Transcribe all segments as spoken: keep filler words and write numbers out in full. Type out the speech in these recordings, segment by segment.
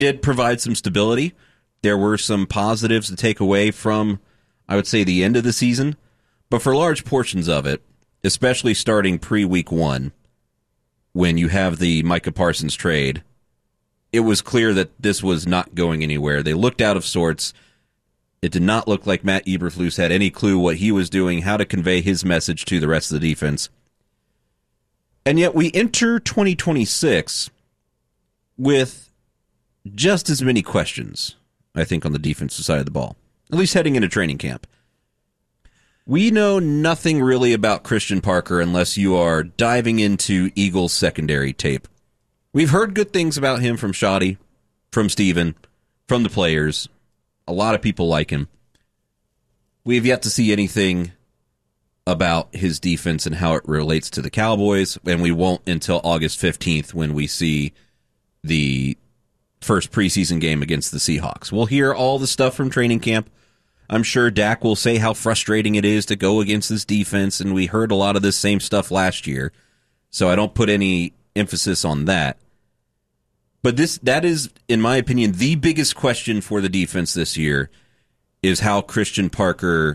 did provide some stability. There were some positives to take away from, I would say, the end of the season. But for large portions of it, especially starting pre-week one, when you have the Micah Parsons trade, it was clear that this was not going anywhere. They looked out of sorts. It did not look like Matt Eberflus had any clue what he was doing, how to convey his message to the rest of the defense. And yet we enter twenty twenty-six with just as many questions, I think, on the defensive side of the ball, at least heading into training camp. We know nothing really about Christian Parker unless you are diving into Eagles secondary tape. We've heard good things about him from Shoddy, from Steven, from the players. A lot of people like him. We have yet to see anything about his defense and how it relates to the Cowboys, and we won't until August fifteenth when we see the first preseason game against the Seahawks. We'll hear all the stuff from training camp. I'm sure Dak will say how frustrating it is to go against this defense, and we heard a lot of this same stuff last year, so I don't put any emphasis on that. But this that is, in my opinion, the biggest question for the defense this year is how Christian Parker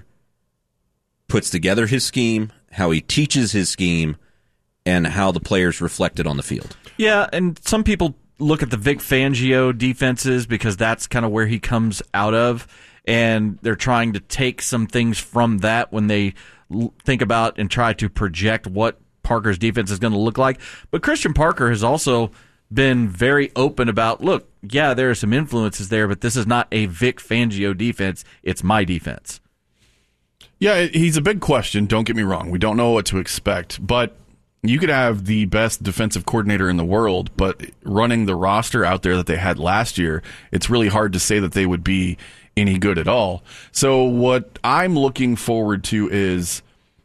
puts together his scheme, how he teaches his scheme, and how the players reflect it on the field. Yeah, and some people look at the Vic Fangio defenses because that's kind of where he comes out of, and they're trying to take some things from that when they l- think about and try to project what Parker's defense is going to look like. But Christian Parker has also been very open about, look, yeah, there are some influences there, but this is not a Vic Fangio defense. It's my defense. Yeah, he's a big question. Don't get me wrong. We don't know what to expect, but you could have the best defensive coordinator in the world, but running the roster out there that they had last year, it's really hard to say that they would be any good at all. So what I'm looking forward to is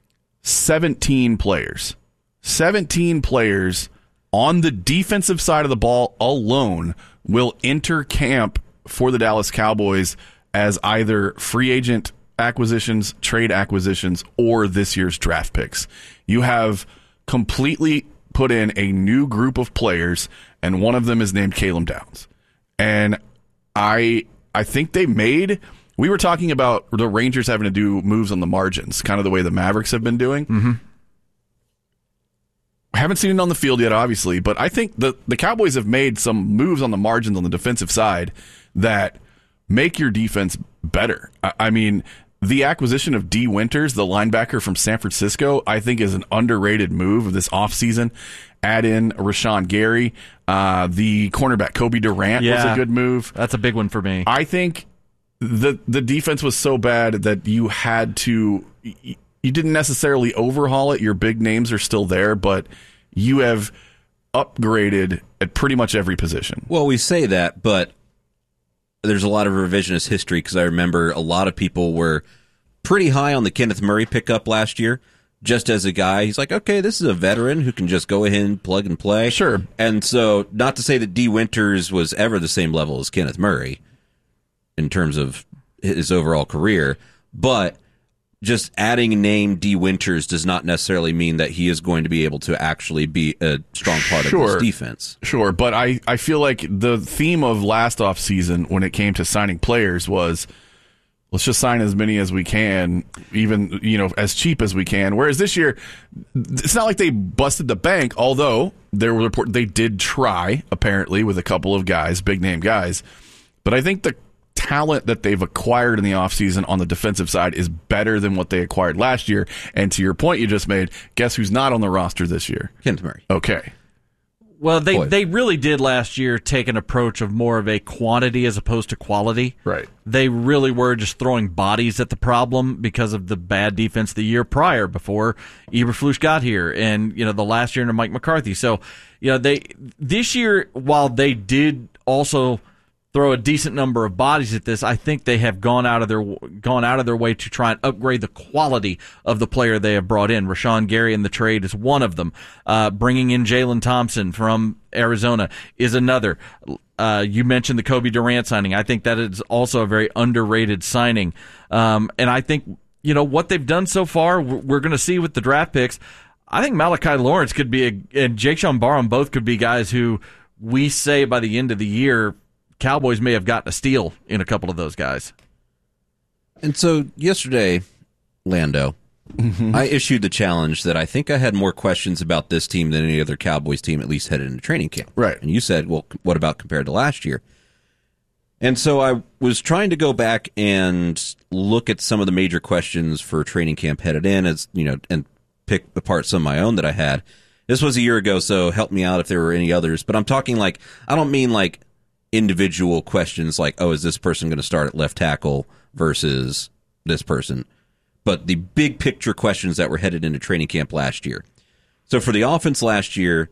seventeen players. seventeen players on the defensive side of the ball alone will enter camp for the Dallas Cowboys as either free agent acquisitions, trade acquisitions, or this year's draft picks. You have completely put in a new group of players, and one of them is named Caleb Downs. And I I think they made... We were talking about the Rangers having to do moves on the margins, kind of the way the Mavericks have been doing. Mm-hmm. I haven't seen it on the field yet, obviously, but I think the, the Cowboys have made some moves on the margins on the defensive side that make your defense better. I, I mean, the acquisition of D. Winters, the linebacker from San Francisco, I think is an underrated move of this offseason. Add in Rashawn Gary. Uh, the cornerback, Kobe Durant, yeah, was a good move. That's a big one for me. I think the the defense was so bad that you had to... You didn't necessarily overhaul it. Your big names are still there, but you have upgraded at pretty much every position. Well, we say that, but there's a lot of revisionist history because I remember a lot of people were pretty high on the Kenneth Murray pickup last year, just as a guy. He's like, okay, this is a veteran who can just go ahead and plug and play. Sure. And so, not to say that D. Winters was ever the same level as Kenneth Murray in terms of his overall career, but just adding a name D. Winters does not necessarily mean that he is going to be able to actually be a strong part sure. of his defense. Sure, but I, I feel like the theme of last offseason when it came to signing players was let's just sign as many as we can, even, you know, as cheap as we can. Whereas this year, it's not like they busted the bank, although there were report they did try, apparently, with a couple of guys, big-name guys. But I think the talent that they've acquired in the offseason on the defensive side is better than what they acquired last year. And to your point you just made, guess who's not on the roster this year? Kenneth Murray. Okay. Well, they, Boy. they really did last year take an approach of more of a quantity as opposed to quality. Right. They really were just throwing bodies at the problem because of the bad defense the year prior before Eberflus got here and, you know, the last year under Mike McCarthy. So, you know, they this year, while they did also throw a decent number of bodies at this, I think they have gone out of their gone out of their way to try and upgrade the quality of the player they have brought in. Rashawn Gary in the trade is one of them. Uh, bringing in Jalen Thompson from Arizona is another. Uh, you mentioned the Kobe Durant signing. I think that is also a very underrated signing. Um, and I think, you know, what they've done so far, we're going to see with the draft picks. I think Malachi Lawrence could be, a, and Jake Sean Barham both could be guys who we say by the end of the year Cowboys may have gotten a steal in a couple of those guys. And so yesterday, Lando, mm-hmm. I issued the challenge that I think I had more questions about this team than any other Cowboys team, at least headed into training camp. Right. And you said, well, what about compared to last year? And so I was trying to go back and look at some of the major questions for training camp headed in, as you know, and pick apart some of my own that I had. This was a year ago, so help me out if there were any others. But I'm talking like, I don't mean like individual questions like, oh, is this person going to start at left tackle versus this person? But the big picture questions that were headed into training camp last year. So for the offense last year,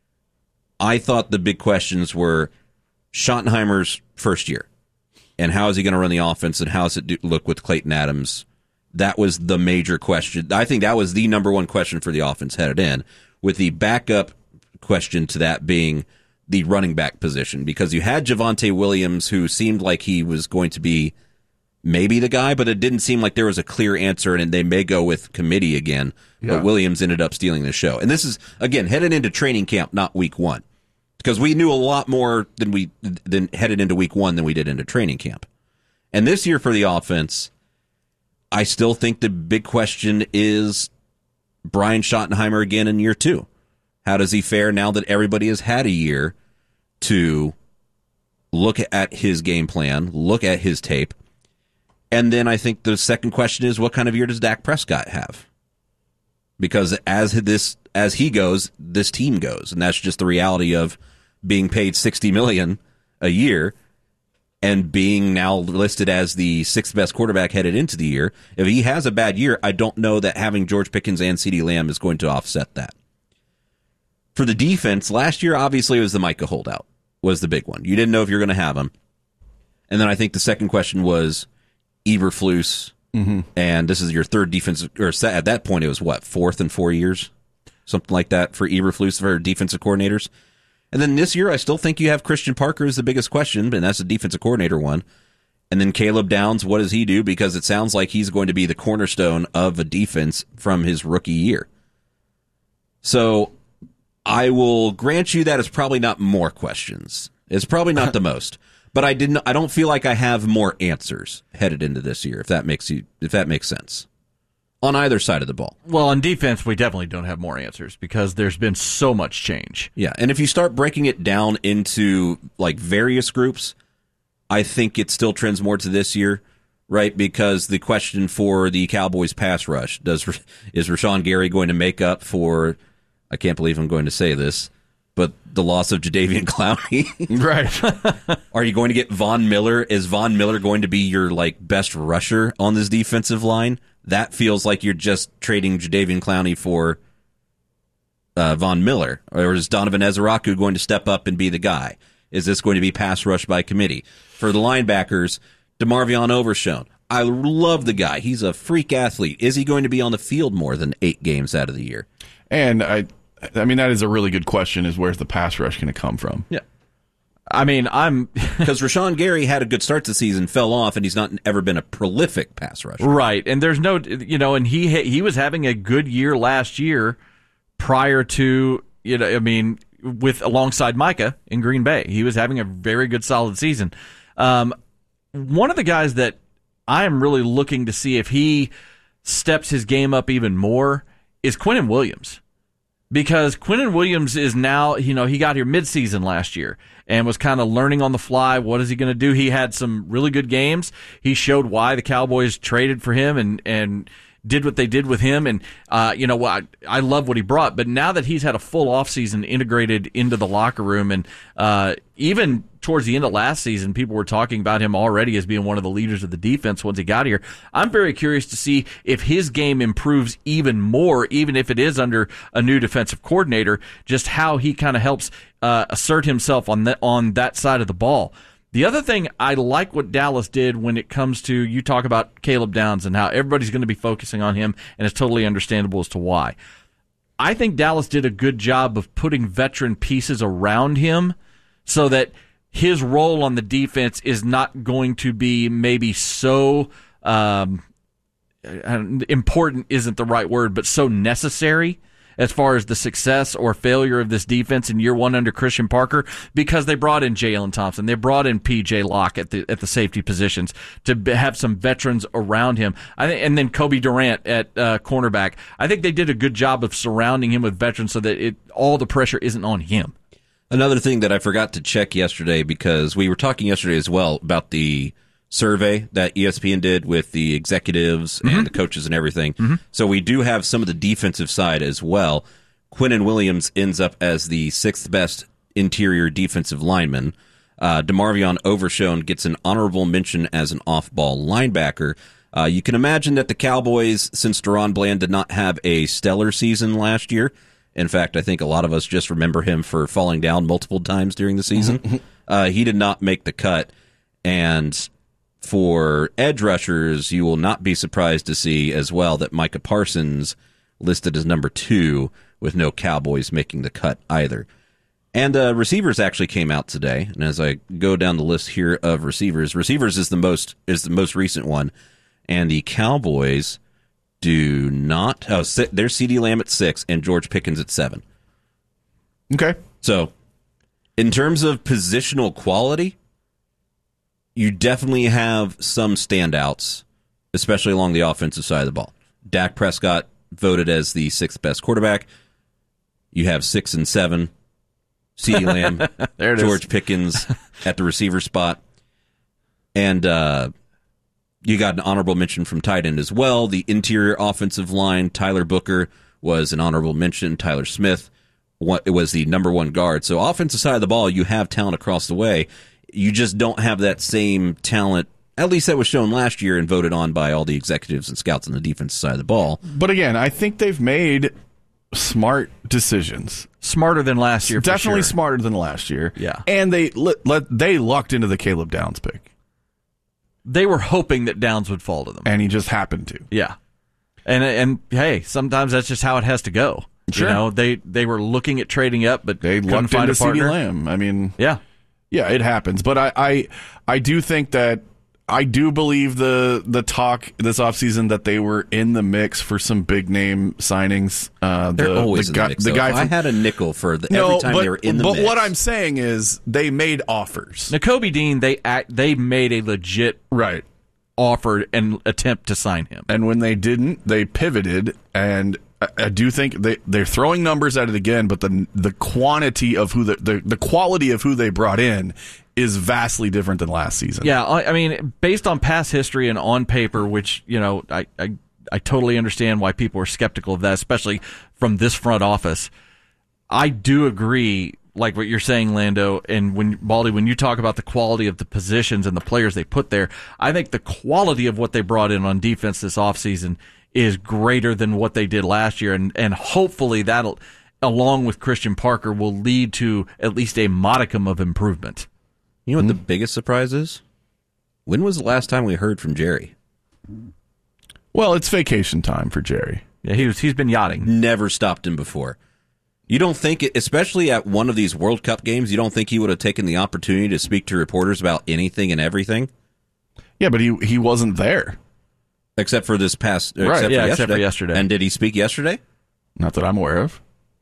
I thought the big questions were Schottenheimer's first year, and how is he going to run the offense, and how does it do, look with Clayton Adams? That was the major question. I think that was the number one question for the offense headed in, with the backup question to that being the running back position, because you had Javonte Williams, who seemed like he was going to be maybe the guy, but it didn't seem like there was a clear answer, and they may go with committee again, yeah. But Williams ended up stealing the show. And this is, again, headed into training camp, not week one. Because we knew a lot more than we than headed into week one than we did into training camp. And this year for the offense, I still think the big question is Brian Schottenheimer again in year two. How does he fare now that everybody has had a year to look at his game plan, look at his tape? And then I think the second question is, what kind of year does Dak Prescott have? Because as this as he goes, this team goes, and that's just the reality of being paid sixty million dollars a year and being now listed as the sixth best quarterback headed into the year. If he has a bad year, I don't know that having George Pickens and CeeDee Lamb is going to offset that. For the defense, last year, obviously, it was the Micah holdout was the big one. You didn't know if you were going to have him. And then I think the second question was Eberflus, mm-hmm. and this is your third defensive, or at that point, it was what, fourth in four years? Something like that for Eberflus for defensive coordinators. And then this year, I still think you have Christian Parker as the biggest question, and that's the defensive coordinator one. And then Caleb Downs, what does he do? Because it sounds like he's going to be the cornerstone of a defense from his rookie year. So I will grant you that it's probably not more questions. It's probably not the most. But I didn't. I don't feel like I have more answers headed into this year, if that makes you, if that makes sense. On either side of the ball. Well, on defense, we definitely don't have more answers because there's been so much change. Yeah, and if you start breaking it down into like various groups, I think it still trends more to this year, right? Because the question for the Cowboys pass rush, does is Rashawn Gary going to make up for, I can't believe I'm going to say this, but the loss of Jadeveon Clowney? Right. Are you going to get Von Miller? Is Von Miller going to be your like best rusher on this defensive line? That feels like you're just trading Jadeveon Clowney for uh, Von Miller. Or is Donovan Ezeraku going to step up and be the guy? Is this going to be pass rush by committee? For the linebackers, DeMarvion Overshown. I love the guy. He's a freak athlete. Is he going to be on the field more than eight games out of the year? And, I I mean, that is a really good question, is where's the pass rush going to come from? Yeah. I mean, I'm... Because Rashawn Gary had a good start to the season, fell off, and he's not ever been a prolific pass rusher. Right, and there's no... You know, and he he was having a good year last year prior to, you know, I mean, with alongside Micah in Green Bay. He was having a very good, solid season. Um, one of the guys that I am really looking to see if he steps his game up even more is Quinnen Williams. Because Quinnen Williams is now, you know, he got here midseason last year and was kind of learning on the fly. What is he going to do? He had some really good games. He showed why the Cowboys traded for him and, and did what they did with him. And, uh, you know, I, I love what he brought. But now that he's had a full offseason integrated into the locker room, and uh, even towards the end of last season, people were talking about him already as being one of the leaders of the defense once he got here. I'm very curious to see if his game improves even more, even if it is under a new defensive coordinator, just how he kind of helps uh, assert himself on that, on that side of the ball. The other thing, I like what Dallas did when it comes to, you talk about Caleb Downs and how everybody's going to be focusing on him, and it's totally understandable as to why. I think Dallas did a good job of putting veteran pieces around him so that his role on the defense is not going to be maybe so um, important isn't the right word, but so necessary. as far as the success or failure of this defense in year one under Christian Parker, because they brought in Jalen Thompson, they brought in P J Locke at the at the safety positions to be, have some veterans around him. I think, and then Kobe Durant at uh, cornerback. I think they did a good job of surrounding him with veterans so that it all the pressure isn't on him. Another thing that I forgot to check yesterday, because we were talking yesterday as well about the survey that E S P N did with the executives mm-hmm. and the coaches and everything. Mm-hmm. So we do have some of the defensive side as well. Quinnen Williams ends up as the sixth best interior defensive lineman. Uh, DeMarvion Overshown gets an honorable mention as an off-ball linebacker. Uh, you can imagine that the Cowboys, since Deron Bland did not have a stellar season last year, in fact, I think a lot of us just remember him for falling down multiple times during the season, uh, he did not make the cut. And for edge rushers, you will not be surprised to see as well that Micah Parsons listed as number two, with no Cowboys making the cut either. And uh, receivers actually came out today. And as I go down the list here of receivers, receivers is the most is the most recent one, and the Cowboys do not. Oh, there's CeeDee Lamb at six and George Pickens at seven. Okay. So, in terms of positional quality, you definitely have some standouts, especially along the offensive side of the ball. Dak Prescott voted as the sixth best quarterback. You have six and seven. CeeDee Lamb, there it George is. Pickens at the receiver spot. And uh, you got an honorable mention from tight end as well. The interior offensive line, Tyler Booker was an honorable mention. Tyler Smith it was the number one guard. So offensive side of the ball, you have talent across the way. You just don't have that same talent, at least that was shown last year and voted on by all the executives and scouts on the defensive side of the ball. But again, I think they've made smart decisions. Smarter than last year, for Definitely sure. smarter than last year. Yeah. And they let, let they lucked into the Caleb Downs pick. They were hoping that Downs would fall to them. And he just happened to. Yeah. And and hey, sometimes that's just how it has to go. Sure. You know, they they were looking at trading up, but They couldn't lucked find into a partner. CeeDee Lamb. I mean, Yeah. yeah, it happens. But I, I I do think that I do believe the the talk this offseason that they were in the mix for some big name signings. Uh, They're the, always the in guy, the mix. the though. guy If from, I had a nickel for the, no, every time but, they were in the but mix. what I'm saying is they made offers. Nakobe Dean, they act, they made a legit Right. offer and attempt to sign him. And when they didn't, they pivoted. And I, I do think they, they're throwing numbers at it again, but the the quantity of who the, the, the quality of who they brought in is vastly different than last season. Yeah, I, I mean, based on past history and on paper, which, you know, I, I, I totally understand why people are skeptical of that, especially from this front office. I do agree, like what you're saying, Lando, and when Baldy, when you talk about the quality of the positions and the players they put there, I think the quality of what they brought in on defense this offseason is greater than what they did last year, and, and hopefully that'll, along with Christian Parker, will lead to at least a modicum of improvement. You know what the biggest surprise is? When was the last time we heard from Jerry? Well, it's vacation time for Jerry. Yeah, he was, he's been yachting. Never stopped him before. You don't think, it, especially at one of these World Cup games, you don't think he would have taken the opportunity to speak to reporters about anything and everything? Yeah, but he he wasn't there. Except for this past, Right, except, yeah, for except yesterday. for yesterday. And did he speak yesterday? Not that I'm aware of.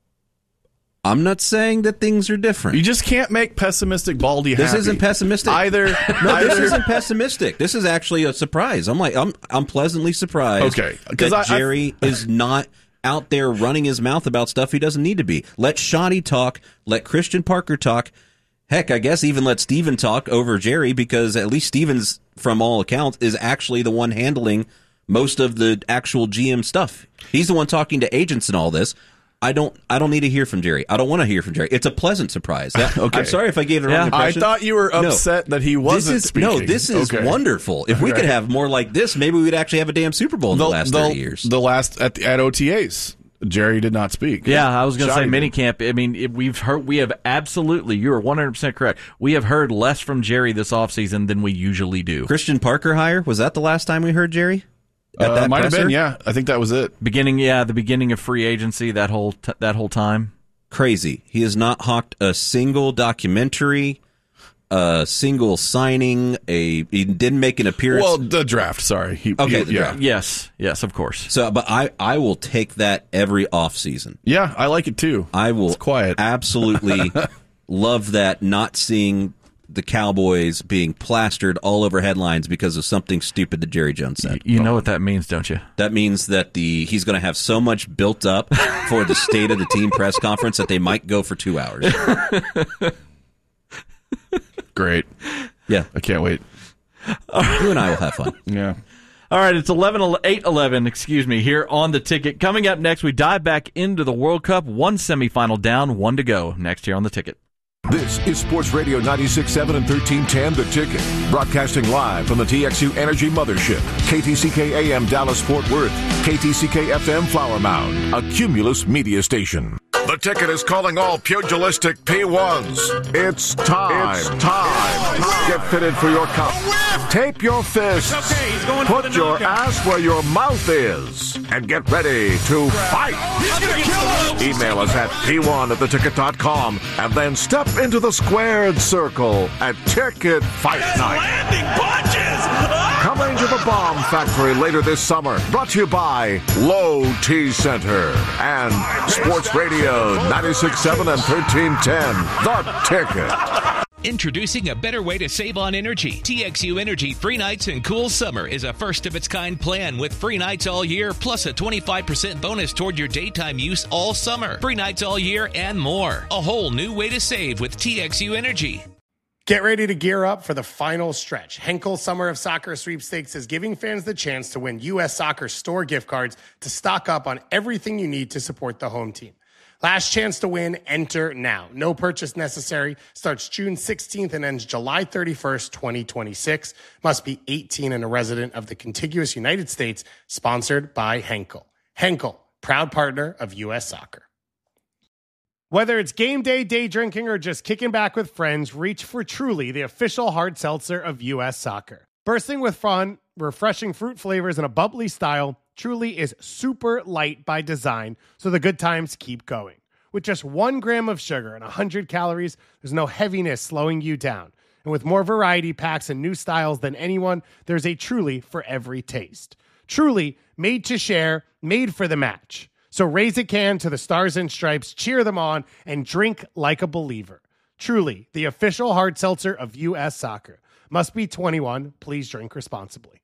I'm not saying that things are different. You just can't make pessimistic Baldy This happy. isn't pessimistic. Either. No, either, this isn't pessimistic. This is actually a surprise. I'm like, I'm, I'm pleasantly surprised. Okay, that 'cause I- Jerry is not out there running his mouth about stuff he doesn't need to be. Let Shoddy talk. Let Christian Parker talk. Heck, I guess even let Steven talk over Jerry, because at least Steven's, from all accounts, is actually the one handling most of the actual G M stuff. He's the one talking to agents and all this. I don't. I don't need to hear from Jerry. I don't want to hear from Jerry. It's a pleasant surprise. That, Okay. I'm sorry if I gave the wrong Yeah. I impression. thought you were No. upset that he wasn't This is, speaking. No, this is Okay. wonderful. If we Okay. could have more like this, maybe we'd actually have a damn Super Bowl in the, last thirty years. The last at the, at O T As, Jerry did not speak. Yeah, I was going to say Shoddy did. minicamp. I mean, it, we've heard, we have absolutely, you are one hundred percent correct. We have heard less from Jerry this offseason than we usually do. Christian Parker hire, was that the last time we heard Jerry? At Uh, that might have presser? been. Yeah, I think that was it. Beginning, yeah, the beginning of free agency, that whole t- that whole time. Crazy. He has not hawked a single documentary. a single signing. A he didn't make an appearance. Well, the draft. Sorry. He, okay, he, the yeah. draft. Yes, yes, of course. So, but I, I will take that every offseason. Yeah, I like it too. I will it's quiet. absolutely love that. Not seeing the Cowboys being plastered all over headlines because of something stupid that Jerry Jones said. You know what that means, don't you? That means that the he's going to have so much built up for the state of the team press conference that they might go for two hours. Great. Yeah. I can't wait. You and I will have fun. Yeah. All right, it's eleven, eight eleven, excuse me, here on The Ticket. Coming up next, we dive back into the World Cup. One semifinal down, one to go. Next here on The Ticket. This is Sports Radio ninety-six point seven and thirteen ten The Ticket. Broadcasting live from the T X U Energy Mothership. K T C K A M Dallas Fort Worth. K T C K F M Flower Mound. A Cumulus media station. The Ticket is calling all pugilistic P ones. It's time. It's time. Get fitted for your cup. Tape your fists. Okay, he's going Put for the your knockout. ass where your mouth is. And get ready to fight. He's gonna kill him. Email us at p one at the ticket dot com and then step into the squared circle at Ticket Fight Night. Landing punches. Coming to the Bomb Factory later this summer. Brought to you by Low T Center and Sports Radio ninety-six point seven and thirteen ten The Ticket. Introducing a better way to save on energy. T X U Energy Free Nights and Cool Summer is a first-of-its-kind plan with free nights all year, plus a twenty-five percent bonus toward your daytime use all summer. Free nights all year and more. A whole new way to save with T X U Energy. Get ready to gear up for the final stretch. Henkel Summer of Soccer Sweepstakes is giving fans the chance to win U S Soccer store gift cards to stock up on everything you need to support the home team. Last chance to win, enter now. No purchase necessary. Starts June sixteenth and ends July thirty-first, twenty twenty-six. Must be eighteen and a resident of the contiguous United States. Sponsored by Henkel. Henkel, proud partner of U S Soccer. Whether it's game day, day drinking, or just kicking back with friends, reach for Truly, the official hard seltzer of U S Soccer. Bursting with fun, refreshing fruit flavors, and a bubbly style, Truly is super light by design, so the good times keep going. With just one gram of sugar and one hundred calories, there's no heaviness slowing you down. And with more variety packs and new styles than anyone, there's a Truly for every taste. Truly, made to share, made for the match. So raise a can to the Stars and Stripes, cheer them on, and drink like a believer. Truly, the official hard seltzer of U S Soccer. Must be twenty-one. Please drink responsibly.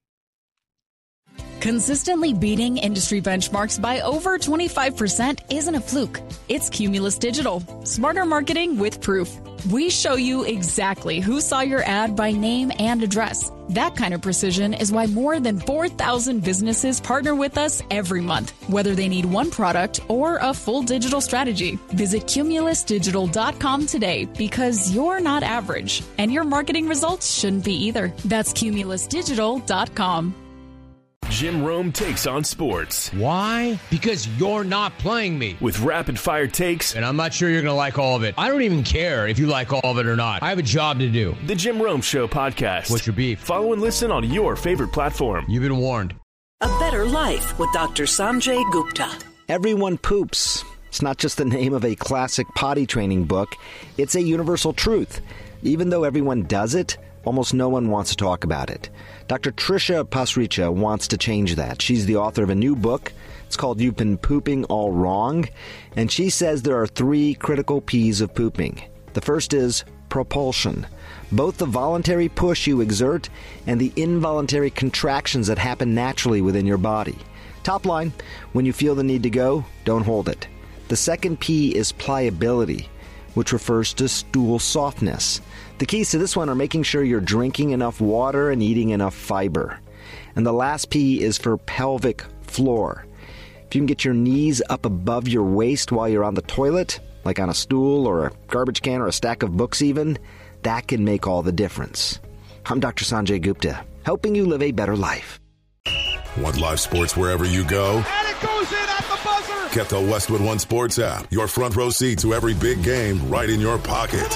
Consistently beating industry benchmarks by over twenty-five percent isn't a fluke. It's Cumulus Digital. Smarter marketing with proof. We show you exactly who saw your ad by name and address. That kind of precision is why more than four thousand businesses partner with us every month, whether they need one product or a full digital strategy. Visit cumulus digital dot com today because you're not average, and your marketing results shouldn't be either. That's cumulus digital dot com. Jim Rome takes on sports. Why? Because you're not playing me. With rapid-fire takes. And I'm not sure you're going to like all of it. I don't even care if you like all of it or not. I have a job to do. The Jim Rome Show podcast. What's your beef? Follow and listen on your favorite platform. You've been warned. A Better Life with Doctor Sanjay Gupta. Everyone poops. It's not just the name of a classic potty training book. It's a universal truth. Even though everyone does it, almost no one wants to talk about it. Doctor Trisha Pasricha wants to change that. She's the author of a new book. It's called You've Been Pooping All Wrong. And she says there are three critical P's of pooping. The first is propulsion. Both the voluntary push you exert and the involuntary contractions that happen naturally within your body. Top line, when you feel the need to go, don't hold it. The second P is pliability, which refers to stool softness. The keys to this one are making sure you're drinking enough water and eating enough fiber. And the last P is for pelvic floor. If you can get your knees up above your waist while you're on the toilet, like on a stool or a garbage can or a stack of books even, that can make all the difference. I'm Doctor Sanjay Gupta, helping you live a better life. Want live sports wherever you go? And it goes in at the buzzer. Get the Westwood One Sports app. Your front row seat to every big game right in your pocket.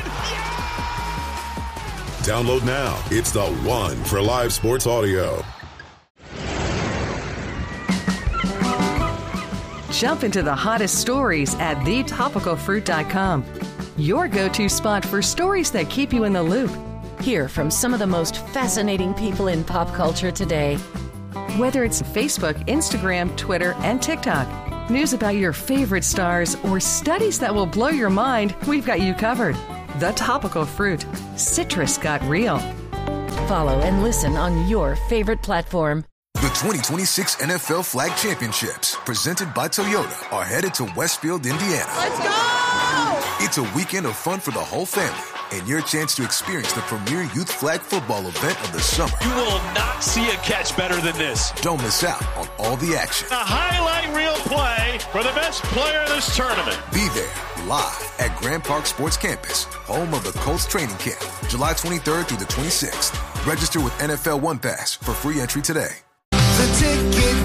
Download now. It's the one for live sports audio. Jump into the hottest stories at the topical fruit dot com. your go-to spot for stories that keep you in the loop. Hear from some of the most fascinating people in pop culture today. Whether it's Facebook, Instagram, Twitter, and TikTok, news about your favorite stars, or studies that will blow your mind, we've got you covered. The Topical Fruit. Citrus got real. Follow and listen on your favorite platform. The twenty twenty-six N F L Flag Championships, presented by Toyota, are headed to Westfield, Indiana. Let's go! It's a weekend of fun for the whole family, and your chance to experience the premier youth flag football event of the summer. You will not see a catch better than this. Don't miss out on all the action. A highlight reel play for the best player of this tournament. Be there live at Grand Park Sports Campus, home of the Colts training camp, July twenty-third through the twenty-sixth. Register with N F L One Pass for free entry today. The Ticket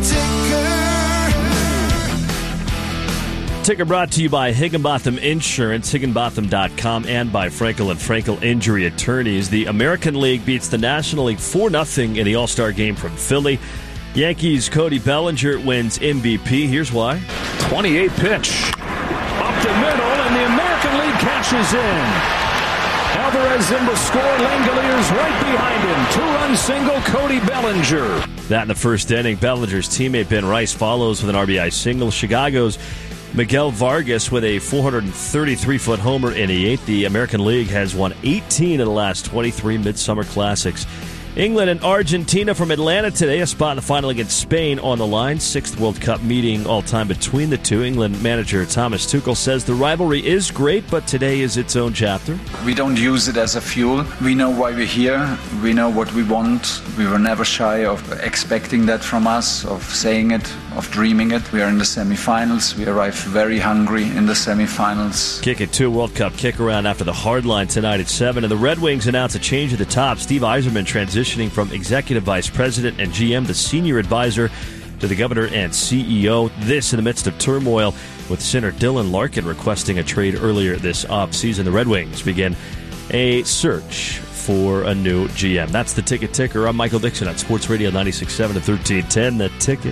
Ticker. Ticker brought to you by Higginbotham Insurance, higginbotham dot com, and by Frankel and Frankel Injury Attorneys. The American League beats the National League four nothing in the All-Star game from Philly. Yankees' Cody Bellinger wins M V P. Here's why. twenty-eight pitch. Up the middle, and the American League cashes in. Alvarez in the score. Langoliers right behind him. Two-run single, Cody Bellinger. That in the first inning. Bellinger's teammate Ben Rice follows with an R B I single. Chicago's Miguel Vargas with a four hundred thirty-three foot homer in the eighth. The American League has won eighteen of the last twenty-three Midsummer Classics. England and Argentina from Atlanta today. A spot in the final against Spain on the line. Sixth World Cup meeting all time between the two. England manager Thomas Tuchel says the rivalry is great, but today is its own chapter. We don't use it as a fuel. We know why we're here. We know what we want. We were never shy of expecting that from us, of saying it, of dreaming it. We are in the semifinals. We arrived very hungry in the semifinals. Kick It two World Cup kick around after the hard line tonight at seven. And the Red Wings announce a change at the top. Steve Yzerman transitioning from Executive Vice President and G M to Senior Advisor to the Governor and C E O. This in the midst of turmoil with center Dylan Larkin requesting a trade earlier this offseason. The Red Wings begin a search for a new G M. That's the Ticket Ticker. I'm Michael Dixon on Sports Radio ninety-six point seven and thirteen ten. The Ticket.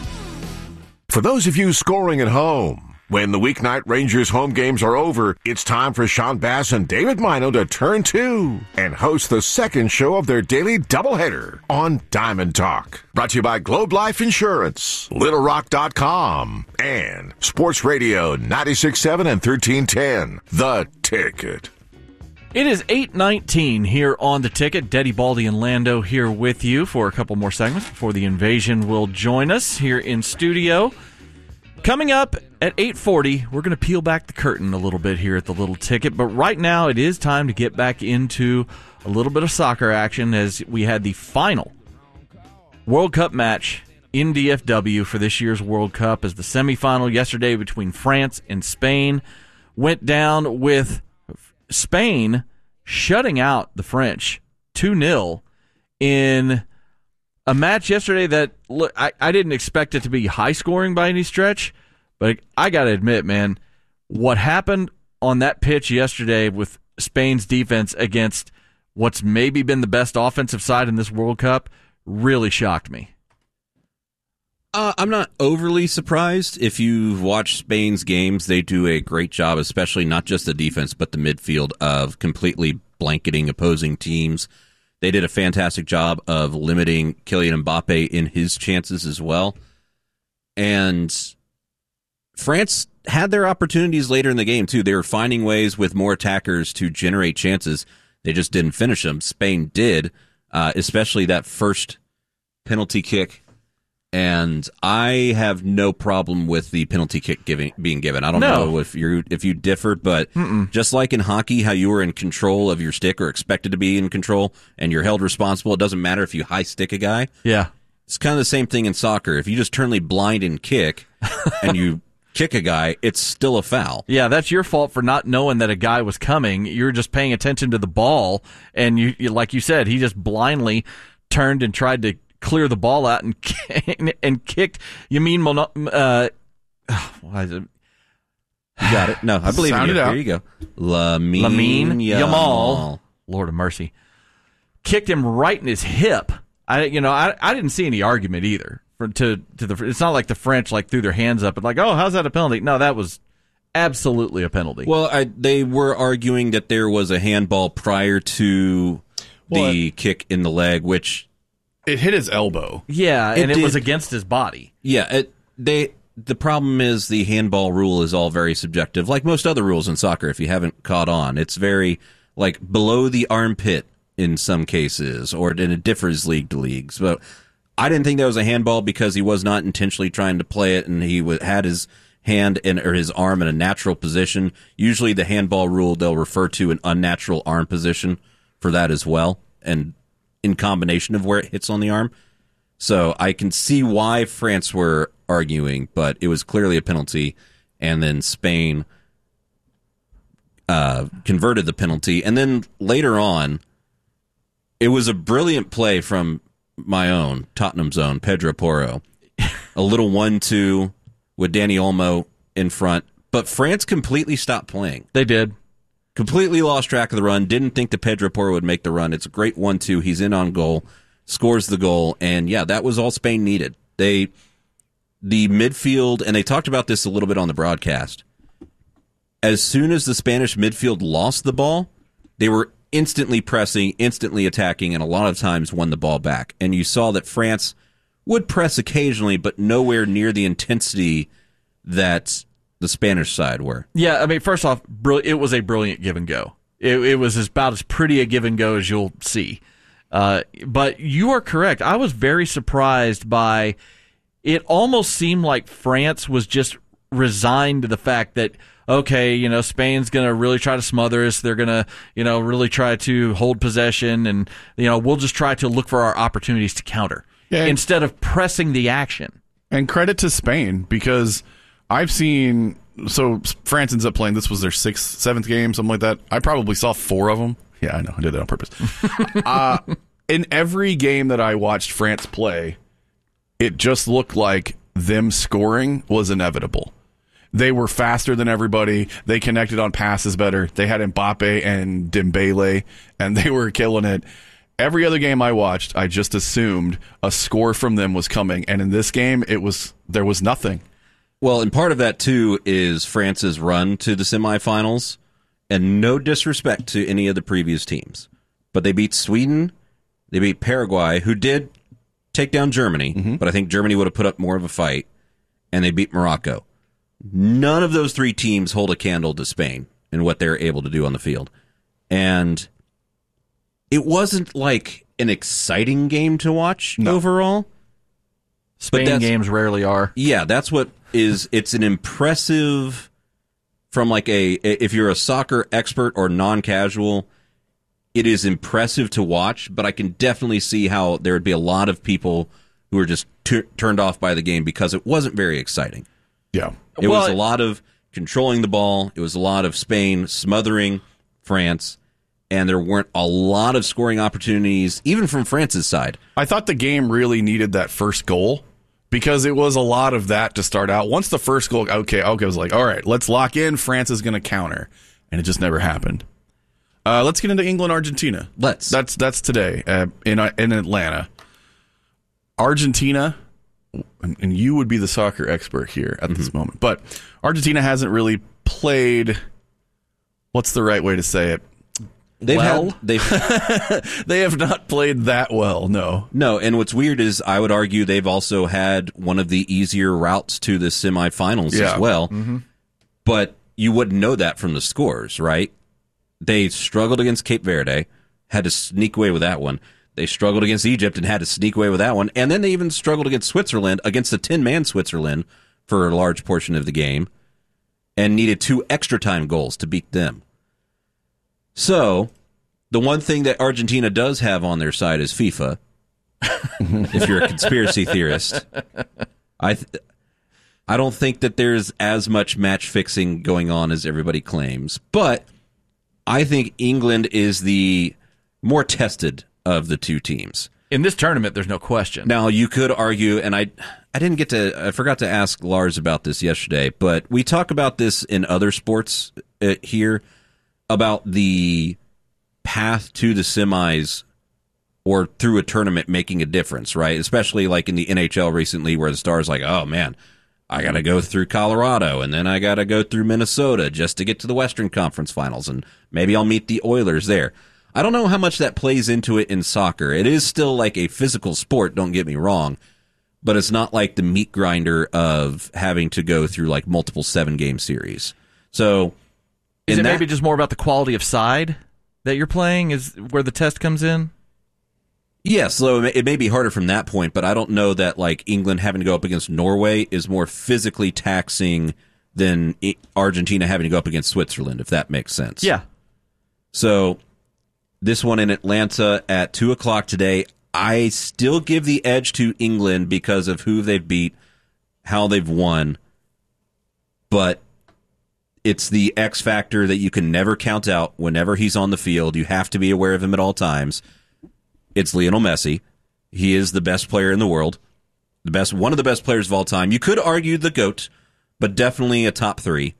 For those of you scoring at home, when the weeknight Rangers home games are over, it's time for Sean Bass and David Mino to turn two and host the second show of their daily doubleheader on Diamond Talk. Brought to you by Globe Life Insurance, Little Rock dot com, and Sports Radio ninety-six point seven and thirteen ten. The Ticket. It is eight nineteen here on The Ticket. Deddy Baldy and Lando here with you for a couple more segments before the invasion will join us here in studio. Coming up at eight forty, we're going to peel back the curtain a little bit here at the Little Ticket. But right now, it is time to get back into a little bit of soccer action as we had the final World Cup match in D F W for this year's World Cup as the semifinal yesterday between France and Spain went down with Spain shutting out the French two nil in a match yesterday that, look, I, I didn't expect it to be high scoring by any stretch, but I got to admit, man, what happened on that pitch yesterday with Spain's defense against what's maybe been the best offensive side in this World Cup really shocked me. Uh, I'm not overly surprised. If you've watched Spain's games, they do a great job, especially not just the defense, but the midfield, of completely blanketing opposing teams. They did a fantastic job of limiting Kylian Mbappe in his chances as well. And France had their opportunities later in the game, too. They were finding ways with more attackers to generate chances. They just didn't finish them. Spain did, uh, especially that first penalty kick. And I have no problem with the penalty kick giving, being given. I don't no. know if you if you differ, but Mm-mm. just like in hockey, how you were in control of your stick or expected to be in control, and you're held responsible. It doesn't matter if you high stick a guy. Yeah, it's kind of the same thing in soccer. If you just totally blind and kick, and you kick a guy, it's still a foul. Yeah, that's your fault for not knowing that a guy was coming. You're just paying attention to the ball, and you, you like you said, he just blindly turned and tried to clear the ball out and and kicked Yamin Mono, uh why is it? You got it. No, I believe in you. There you go. Lamine, Lamine Yamal. Yamal. Lord of mercy. Kicked him right in his hip. I you know, I I didn't see any argument either. For to to the it's not like the French like threw their hands up and like, "Oh, how's that a penalty?" No, that was absolutely a penalty. Well, I, they were arguing that there was a handball prior to the Well, kick in the leg, which it hit his elbow. Yeah, and it it, was did- against his body. Yeah, it, they. The problem is the handball rule is all very subjective, like most other rules in soccer. If you haven't caught on, it's very like below the armpit in some cases, or and it differs league to leagues. But I didn't think that was a handball because he was not intentionally trying to play it, and he w- had his hand in or his arm in a natural position. Usually, the handball rule they'll refer to an unnatural arm position for that as well, and in combination of where it hits on the arm. So I can see why France were arguing, but it was clearly a penalty, and then Spain uh, converted the penalty. And then later on, it was a brilliant play from my own, Tottenham's own, Pedro Porro. A little one two with Dani Olmo in front, but France completely stopped playing. They did. Completely lost track of the run, didn't think that Pedro Porro would make the run. It's a great one two. He's in on goal. Scores the goal, and yeah, that was all Spain needed. They, the midfield, and they talked about this a little bit on the broadcast. As soon as the Spanish midfield lost the ball, they were instantly pressing, instantly attacking, and a lot of times won the ball back. And you saw that France would press occasionally, but nowhere near the intensity that the Spanish side were. Yeah, I mean, first off, brill- it was a brilliant give and go. It, it was about as pretty a give and go as you'll see. Uh, but you are correct. I was very surprised by it. Almost seemed like France was just resigned to the fact that, okay, you know, Spain's going to really try to smother us. They're going to, you know, really try to hold possession, and, you know, we'll just try to look for our opportunities to counter Yeah, and- instead of pressing the action. And credit to Spain, because I've seen, so France ends up playing, this was their sixth, seventh game, something like that. I probably saw four of them. Yeah, I know, I did that on purpose. uh, in every game that I watched France play, it just looked like them scoring was inevitable. They were faster than everybody. They connected on passes better. They had Mbappe and Dembele, and they were killing it. Every other game I watched, I just assumed a score from them was coming, and in this game, it was there was nothing. Well, and part of that, too, is France's run to the semifinals, and no disrespect to any of the previous teams. But they beat Sweden, they beat Paraguay, who did take down Germany, mm-hmm. but I think Germany would have put up more of a fight, and they beat Morocco. None of those three teams hold a candle to Spain in what they're able to do on the field. And it wasn't like an exciting game to watch no. overall. Spain games rarely are. Yeah, that's what is, it's an impressive, from like a, if you're a soccer expert or non-casual, it is impressive to watch, but I can definitely see how there would be a lot of people who are just t- turned off by the game because it wasn't very exciting. Yeah. It well, was a lot of controlling the ball. It was a lot of Spain smothering France, and there weren't a lot of scoring opportunities, even from France's side. I thought the game really needed that first goal because it was a lot of that to start out. Once the first goal, okay, okay, I was like, all right, let's lock in. France is going to counter, and it just never happened. Uh, let's get into England, Argentina. Let's. That's that's today uh, in uh, in Atlanta. Argentina, and, and you would be the soccer expert here at mm-hmm. this moment, but Argentina hasn't really played. What's the right way to say it? They've well, had, they've they have not played that well. No, no. And what's weird is I would argue they've also had one of the easier routes to the semifinals yeah. as well. Mm-hmm. But you wouldn't know that from the scores, right? They struggled against Cape Verde, had to sneak away with that one. They struggled against Egypt and had to sneak away with that one. And then they even struggled against Switzerland, against the ten-man Switzerland for a large portion of the game, and needed two extra time goals to beat them. So, the one thing that Argentina does have on their side is FIFA. If you're a conspiracy theorist, I th- I don't think that there's as much match fixing going on as everybody claims. But I think England is the more tested of the two teams. In this tournament, there's no question. Now, you could argue, and I I didn't get to, I forgot to ask Lars about this yesterday, but we talk about this in other sports uh, here, about the path to the semis or through a tournament making a difference, right? Especially like in the N H L recently where the Stars like, oh man, I got to go through Colorado, and then I got to go through Minnesota just to get to the Western Conference Finals, and maybe I'll meet the Oilers there. I don't know how much that plays into it in soccer. It is still like a physical sport, don't get me wrong, but it's not like the meat grinder of having to go through like multiple seven-game series. So, is it that, maybe just more about the quality of side that you're playing is where the test comes in? Yes, so it may be harder from that point, but I don't know that like England having to go up against Norway is more physically taxing than Argentina having to go up against Switzerland, if that makes sense. Yeah. So this one in Atlanta at two o'clock today, I still give the edge to England because of who they've beat, how they've won, but it's the X factor that you can never count out whenever he's on the field. You have to be aware of him at all times. It's Lionel Messi. He is the best player in the world, the best, one of the best players of all time. You could argue the GOAT, but definitely a top three.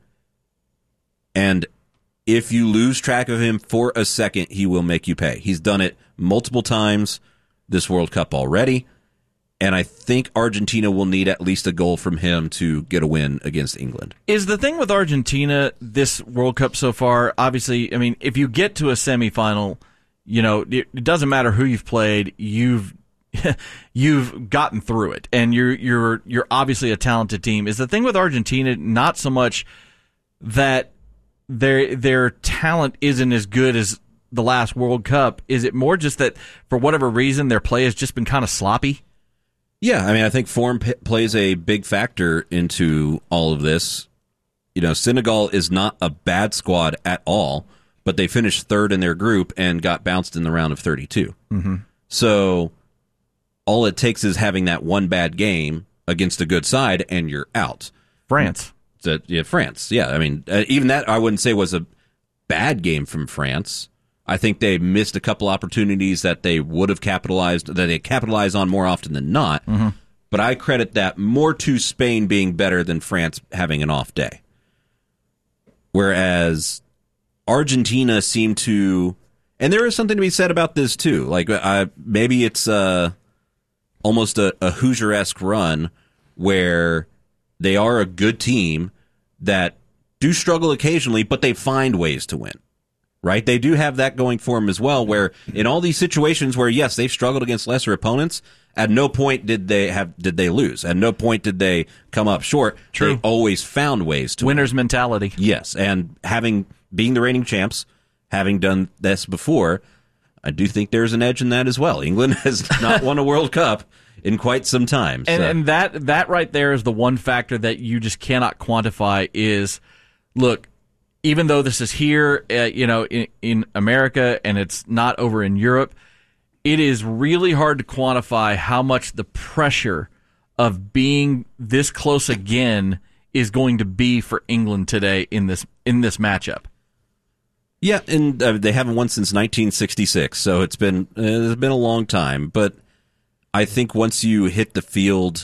And if you lose track of him for a second, he will make you pay. He's done it multiple times this World Cup already, and I think Argentina will need at least a goal from him to get a win against England. Is the thing with Argentina this World Cup so far, obviously, I mean, if you get to a semifinal, you know, it doesn't matter who you've played, you've you've gotten through it, and you're you're you're obviously a talented team. Is the thing with Argentina not so much that their their talent isn't as good as the last World Cup? Is it more just that for whatever reason their play has just been kind of sloppy? Yeah, I mean, I think form p- plays a big factor into all of this. You know, Senegal is not a bad squad at all, but they finished third in their group and got bounced in the round of thirty-two. Mm-hmm. So all it takes is having that one bad game against a good side, and you're out. France. So, yeah, France. Yeah, I mean, uh, even that I wouldn't say was a bad game from France. I think they missed a couple opportunities that they would have capitalized, that they capitalize on more often than not. Mm-hmm. But I credit that more to Spain being better than France having an off day. Whereas Argentina seemed to, and there is something to be said about this too. Like uh, maybe it's uh, almost a, a Hoosier-esque run where they are a good team that do struggle occasionally, but they find ways to win. Right? They do have that going for them as well, where in all these situations where, yes, they've struggled against lesser opponents, at no point did they have did they lose. At no point did they come up short. True. They always found ways to Winner's win. mentality. Yes, and having being the reigning champs, having done this before, I do think there's an edge in that as well. England has not won a World Cup in quite some time. And, so. and that that right there is the one factor that you just cannot quantify is, look, even though this is here, uh, you know, in, in America and it's not over in Europe, it is really hard to quantify how much the pressure of being this close again is going to be for England today in this in this matchup. Yeah, and uh, they haven't won since nineteen sixty-six, so it's been uh, it's been a long time. But I think once you hit the field,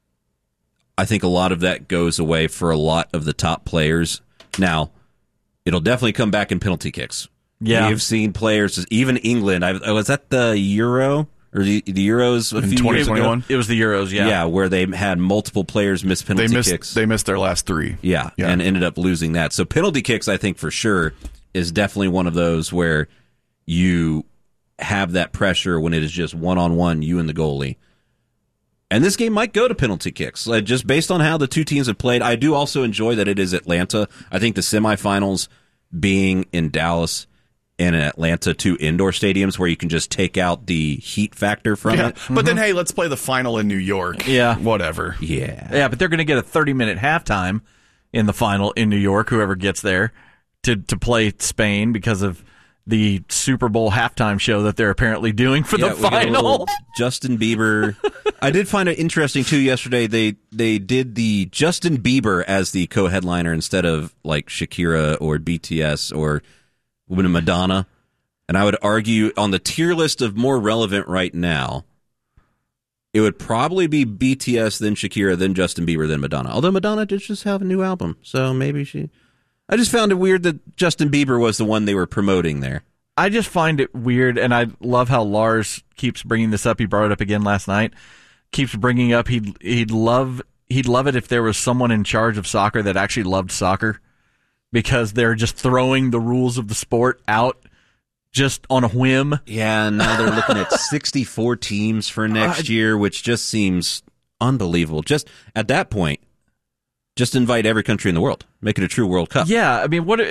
I think a lot of that goes away for a lot of the top players. Now, it'll definitely come back in penalty kicks. Yeah, we've seen players, even England. I was at the Euro or the, the Euros a in few twenty twenty-one. years ago. It was the Euros, yeah, yeah, where they had multiple players miss penalty they missed, kicks. They missed their last three. Yeah, yeah, and ended up losing that. So penalty kicks, I think for sure, is definitely one of those where you have that pressure when it is just one on one, you and the goalie. And this game might go to penalty kicks, uh, just based on how the two teams have played. I do also enjoy that it is Atlanta. I think the semifinals being in Dallas and in Atlanta, two indoor stadiums where you can just take out the heat factor from yeah. it. But mm-hmm. then, hey, let's play the final in New York. Yeah. Whatever. Yeah. Yeah, but they're going to get a thirty-minute halftime in the final in New York, whoever gets there, to, to play Spain because of the Super Bowl halftime show that they're apparently doing for yeah, the final. Justin Bieber. I did find it interesting, too, yesterday. They they did the Justin Bieber as the co-headliner instead of, like, Shakira or B T S or Madonna. And I would argue on the tier list of more relevant right now, it would probably be B T S, then Shakira, then Justin Bieber, then Madonna. Although Madonna did just have a new album, so maybe she... I just found it weird that Justin Bieber was the one they were promoting there. I just find it weird, and I love how Lars keeps bringing this up. He brought it up again last night. Keeps bringing up he'd he'd love he'd love it if there was someone in charge of soccer that actually loved soccer, because they're just throwing the rules of the sport out just on a whim. Yeah, now they're looking at sixty-four teams for next uh, year, which just seems unbelievable. Just at that point, just invite every country in the world. Make it a true World Cup. Yeah, I mean, what?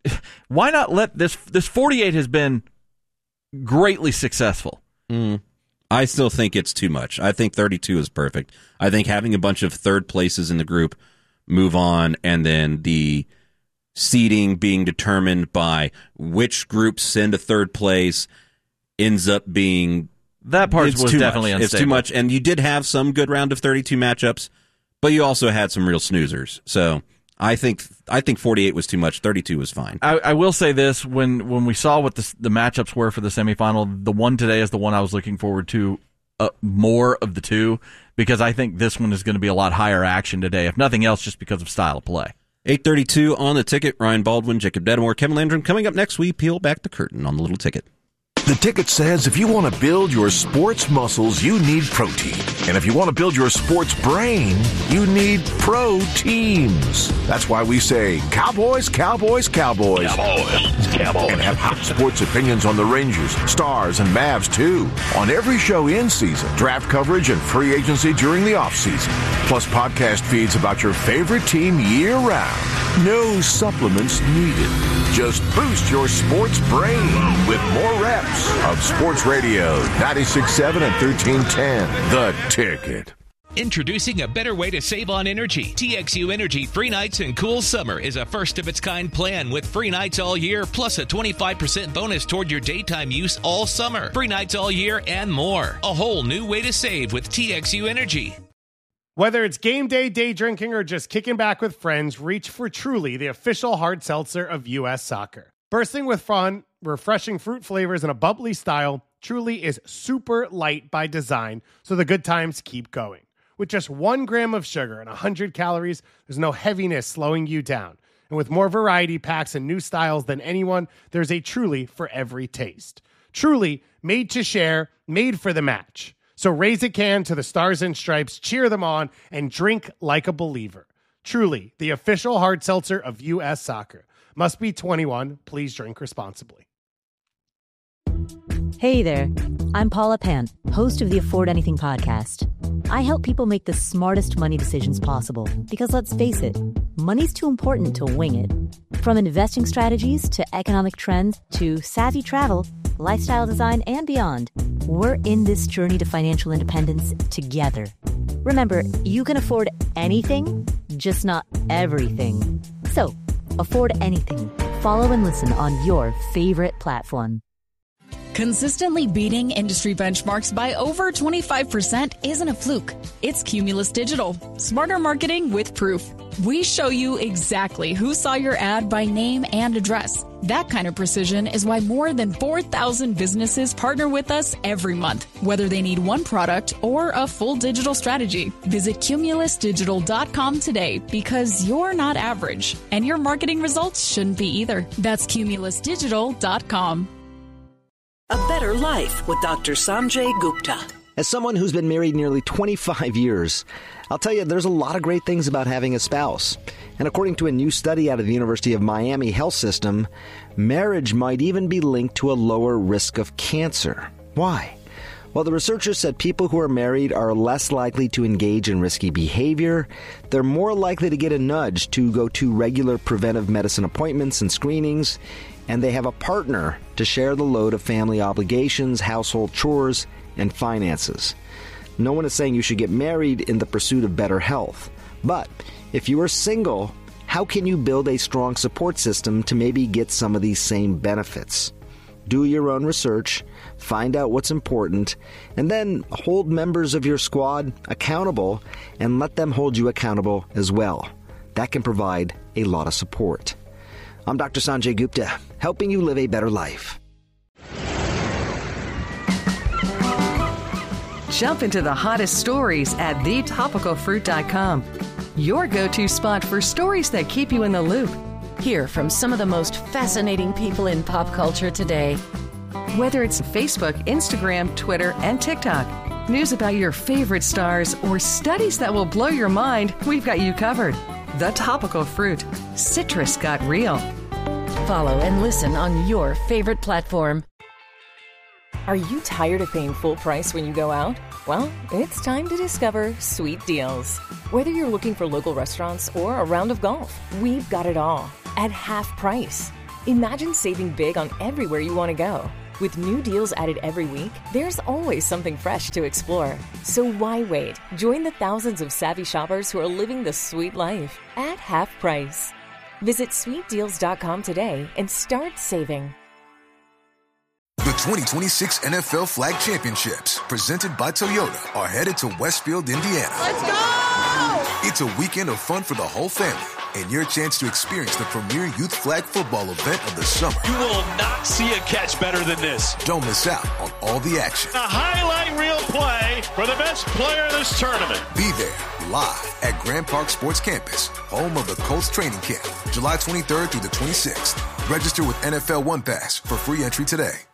Why not let this, this forty-eight has been greatly successful. Mm. I still think it's too much. I think thirty-two is perfect. I think having a bunch of third places in the group move on, and then the seeding being determined by which groups send a third place ends up being... That part was definitely much. unstable. It's too much, and you did have some good round of thirty-two matchups, but you also had some real snoozers. So I think I think forty-eight was too much. thirty-two was fine. I, I will say this: when when we saw what the, the matchups were for the semifinal, the one today is the one I was looking forward to uh, more of the two, because I think this one is going to be a lot higher action today, if nothing else, just because of style of play. eight thirty-two on the ticket. Ryan Baldwin, Jacob Dedamore, Kevin Landrum. Coming up next, we peel back the curtain on the little ticket. The Ticket says if you want to build your sports muscles, you need protein. And if you want to build your sports brain, you need pro teams. That's why we say Cowboys, Cowboys, Cowboys. Cowboys, Cowboys. And have hot sports opinions on the Rangers, Stars, and Mavs, too. On every show in season, draft coverage, and free agency during the offseason. Plus podcast feeds about your favorite team year-round. No supplements needed. Just boost your sports brain with more reps of Sports Radio ninety-six point seven and thirteen ten. The Ticket. Introducing a better way to save on energy. T X U Energy Free Nights and Cool Summer is a first-of-its-kind plan with free nights all year, plus a twenty-five percent bonus toward your daytime use all summer. Free nights all year and more. A whole new way to save with T X U Energy. Whether it's game day, day drinking, or just kicking back with friends, reach for Truly, the official hard seltzer of U S Soccer. Bursting with fun, refreshing fruit flavors, and a bubbly style, Truly is super light by design, so the good times keep going. With just one gram of sugar and one hundred calories, there's no heaviness slowing you down. And with more variety packs and new styles than anyone, there's a Truly for every taste. Truly, made to share, made for the match. So raise a can to the Stars and Stripes, cheer them on, and drink like a believer. Truly, the official hard seltzer of U S Soccer. Must be twenty-one. Please drink responsibly. Hey there. I'm Paula Pant, host of the Afford Anything podcast. I help people make the smartest money decisions possible because, let's face it, money's too important to wing it. From investing strategies to economic trends to savvy travel, lifestyle design, and beyond, we're in this journey to financial independence together. Remember, you can afford anything, just not everything. So, afford anything. Follow and listen on your favorite platform. Consistently beating industry benchmarks by over twenty-five percent isn't a fluke. It's Cumulus Digital. Smarter marketing with proof. We show you exactly who saw your ad by name and address. That kind of precision is why more than four thousand businesses partner with us every month, whether they need one product or a full digital strategy. Visit cumulus digital dot com today, because you're not average, and your marketing results shouldn't be either. That's cumulus digital dot com. A better life with Doctor Sanjay Gupta. As someone who's been married nearly twenty-five years, I'll tell you, there's a lot of great things about having a spouse. And according to a new study out of the University of Miami Health System, marriage might even be linked to a lower risk of cancer. Why? Well, the researchers said people who are married are less likely to engage in risky behavior. They're more likely to get a nudge to go to regular preventive medicine appointments and screenings. And they have a partner to share the load of family obligations, household chores, and finances. No one is saying you should get married in the pursuit of better health. But if you are single, how can you build a strong support system to maybe get some of these same benefits? Do your own research, find out what's important, and then hold members of your squad accountable and let them hold you accountable as well. That can provide a lot of support. I'm Doctor Sanjay Gupta, helping you live a better life. Jump into the hottest stories at the topical fruit dot com. Your go-to spot for stories that keep you in the loop. Hear from some of the most fascinating people in pop culture today. Whether it's Facebook, Instagram, Twitter, and TikTok, News about your favorite stars or studies that will blow your mind, we've got you covered. The Topical Fruit. Citrus got real. Follow and listen on your favorite platform. Are you tired of paying full price when you go out? Well, it's time to discover Sweet Deals. Whether you're looking for local restaurants or a round of golf, we've got it all at half price. Imagine saving big on everywhere you want to go. With new deals added every week, there's always something fresh to explore. So why wait? Join the thousands of savvy shoppers who are living the sweet life at half price. Visit sweet deals dot com today and start saving. The twenty twenty-six N F L Flag Championships, presented by Toyota, are headed to Westfield, Indiana. Let's go! It's a weekend of fun for the whole family and your chance to experience the premier youth flag football event of the summer. You will not see a catch better than this. Don't miss out on all the action. A highlight reel play for the best player in this tournament. Be there live at Grand Park Sports Campus, home of the Colts training camp, July twenty-third through the twenty-sixth. Register with N F L One Pass for free entry today.